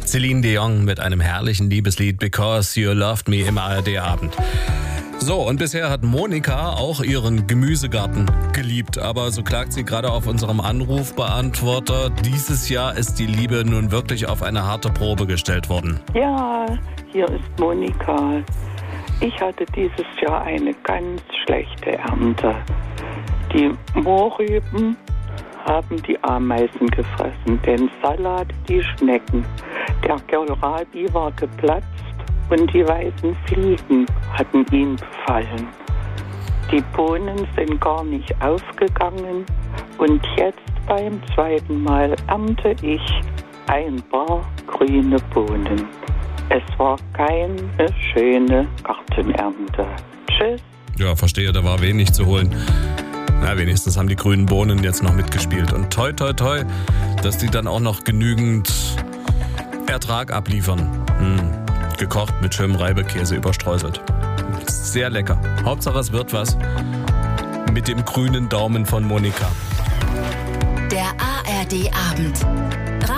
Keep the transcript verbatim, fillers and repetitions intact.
Celine Dion mit einem herrlichen Liebeslied Because You Loved Me im A R D-Abend. So, und bisher hat Monika auch ihren Gemüsegarten geliebt, aber so klagt sie gerade auf unserem Anrufbeantworter. Dieses Jahr ist die Liebe nun wirklich auf eine harte Probe gestellt worden. Ja, hier ist Monika. Ich hatte dieses Jahr eine ganz schlechte Ernte. Die Mohrrüben haben die Ameisen gefressen, den Salat die Schnecken. Der Kohlrabi war geplatzt und die weißen Fliegen hatten ihn befallen. Die Bohnen sind gar nicht aufgegangen und jetzt beim zweiten Mal ernte ich ein paar grüne Bohnen. Es war keine schöne Gartenernte. Tschüss. Ja, verstehe, da war wenig zu holen. Na, wenigstens haben die grünen Bohnen jetzt noch mitgespielt. Und toi, toi, toi, dass die dann auch noch genügend Ertrag abliefern. Hm. Gekocht mit schönem Reibekäse überstreuselt. Sehr lecker. Hauptsache es wird was mit dem grünen Daumen von Monika. Der A R D-Abend.